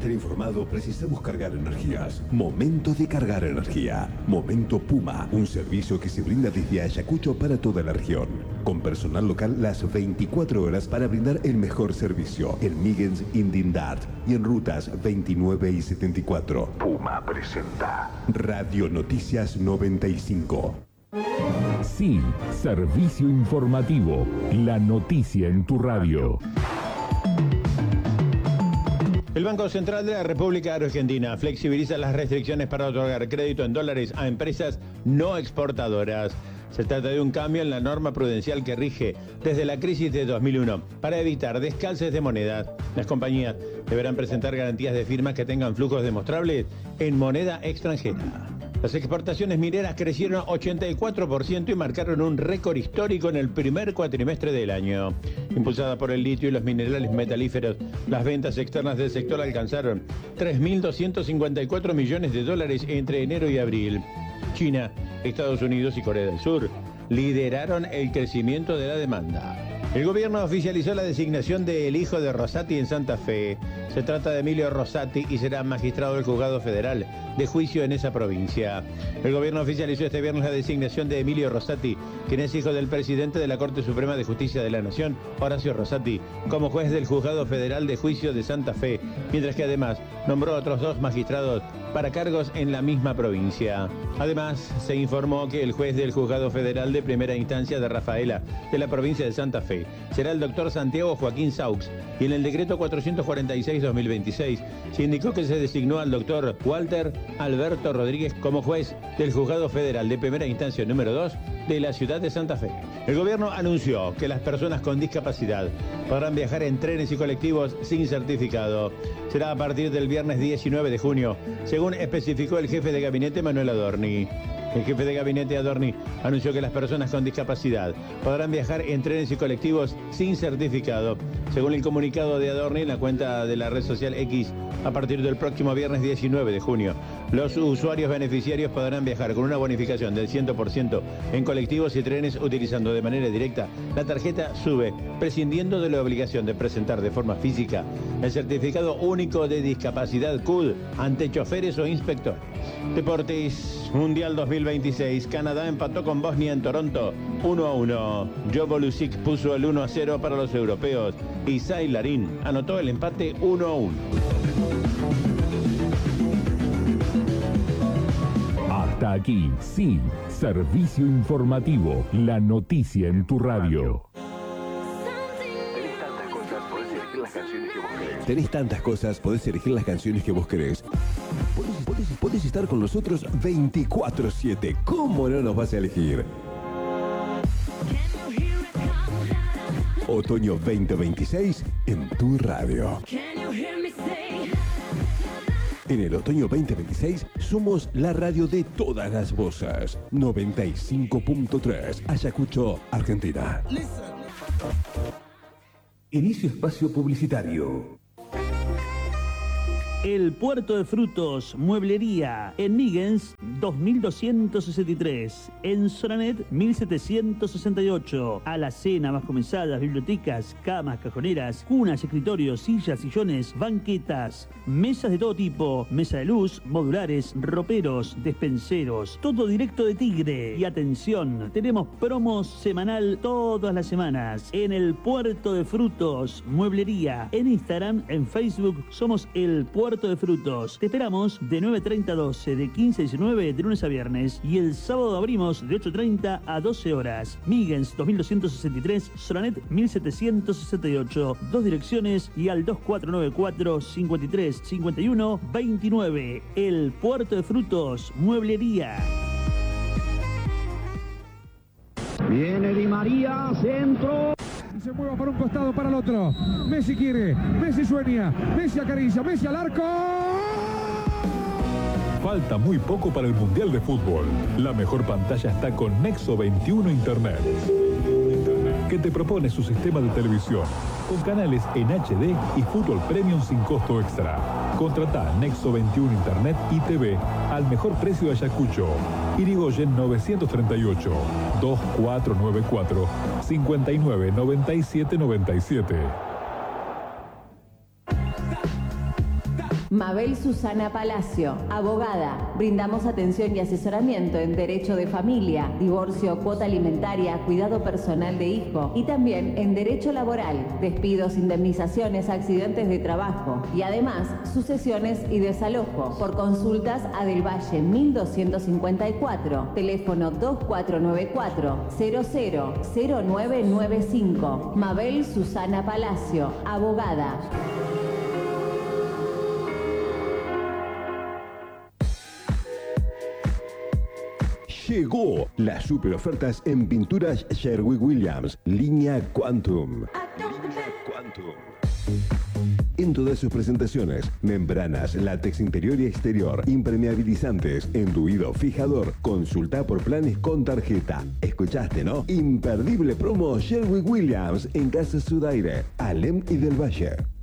estar informado, precisamos cargar energías. Momento de cargar energía. Momento Puma, un servicio que se brinda desde Ayacucho para toda la región. Con personal local las 24 horas para brindar el mejor servicio. En Migens, Indindart y en rutas 29 y 74. Puma presenta Radio Noticias 95. Sí, servicio informativo. La noticia en tu radio. El Banco Central de la República Argentina flexibiliza las restricciones para otorgar crédito en dólares a empresas no exportadoras. Se trata de un cambio en la norma prudencial que rige desde la crisis de 2001 para evitar descalces de moneda. Las compañías deberán presentar garantías de firma que tengan flujos demostrables en moneda extranjera. Las exportaciones mineras crecieron 84% y marcaron un récord histórico en el primer cuatrimestre del año. Impulsada por el litio y los minerales metalíferos, las ventas externas del sector alcanzaron 3.254 millones de dólares entre enero y abril. China, Estados Unidos y Corea del Sur lideraron el crecimiento de la demanda. El gobierno oficializó la designación del hijo de Rosati en Santa Fe. Se trata de Emilio Rosati y será magistrado del Juzgado Federal de Juicio en esa provincia. El gobierno oficializó este viernes la designación de Emilio Rosati, quien es hijo del presidente de la Corte Suprema de Justicia de la Nación, Horacio Rosati, como juez del Juzgado Federal de Juicio de Santa Fe, mientras que además nombró a otros 2 magistrados para cargos en la misma provincia. Además, se informó que el juez del Juzgado Federal de Primera Instancia de Rafaela, de la provincia de Santa Fe, será el doctor Santiago Joaquín Saux, y en el decreto 446-2026 se indicó que se designó al doctor Walter Alberto Rodríguez como juez del Juzgado Federal de Primera Instancia número 2 de la ciudad de Santa Fe. El gobierno anunció que las personas con discapacidad podrán viajar en trenes y colectivos sin certificado. Será a partir del viernes 19 de junio, según especificó el jefe de gabinete Manuel Adorni. El jefe de gabinete Adorni anunció que las personas con discapacidad podrán viajar en trenes y colectivos sin certificado. Según el comunicado de Adorni en la cuenta de la red social X, a partir del próximo viernes 19 de junio, los usuarios beneficiarios podrán viajar con una bonificación del 100% en colectivos y trenes utilizando de manera directa la tarjeta SUBE, prescindiendo de la obligación de presentar de forma física el certificado único de discapacidad CUD ante choferes o inspectores. Deportes, Mundial 2026, Canadá empató con Bosnia en Toronto 1-1. Jovo Lusic puso el 1-0 para los europeos y Sai Larín anotó el empate 1-1. Hasta aquí, sí, servicio informativo, la noticia en tu radio. Tenés tantas cosas, podés elegir las canciones que vos querés. Podés estar con nosotros 24/7. ¿Cómo no nos vas a elegir? Otoño 2026 en tu radio. En el otoño 2026 somos la radio de todas las voces. 95.3 Ayacucho, Argentina. Inicio espacio publicitario. El Puerto de Frutos, Mueblería, en Migens, 2263, en Soranet, 1768, alacena, bajo mesadas, bibliotecas, camas, cajoneras, cunas, escritorios, sillas, sillones, banquetas, mesas de todo tipo, mesa de luz, modulares, roperos, despenseros, todo directo de Tigre. Y atención, tenemos promos semanal todas las semanas, en el Puerto de Frutos, Mueblería, en Instagram, en Facebook, somos el Puerto de Frutos. Te esperamos de 9:30 a 12, de 15 a 19, de lunes a viernes. Y el sábado abrimos de 8:30 a 12 horas. Migens 2263, Soranet 1768. 2 direcciones y al 2494 53 51 29. El Puerto de Frutos, Mueblería. Viene Di María, centro. Se mueva para un costado, para el otro. Messi quiere, Messi sueña, Messi acaricia, Messi al arco. Falta muy poco para el Mundial de Fútbol. La mejor pantalla está con Nexo 21 Internet, que te propone su sistema de televisión, con canales en HD y fútbol premium sin costo extra. Contratá Nexo 21 Internet y TV al mejor precio de Ayacucho. Irigoyen 938 2494 59 97 97. Mabel Susana Palacio, abogada. Brindamos atención y asesoramiento en derecho de familia, divorcio, cuota alimentaria, cuidado personal de hijo y también en derecho laboral, despidos, indemnizaciones, accidentes de trabajo y además sucesiones y desalojo. Por consultas a Del Valle 1254, teléfono 2494-000995. Mabel Susana Palacio, abogada. Llegó las super ofertas en pinturas Sherwin-Williams, línea Quantum. En todas sus presentaciones, membranas, látex interior y exterior, impermeabilizantes, enduido, fijador. Consulta por planes con tarjeta. ¿Escuchaste, no? Imperdible promo Sherwin-Williams en Casa Sudaire, Alem y Del Valle.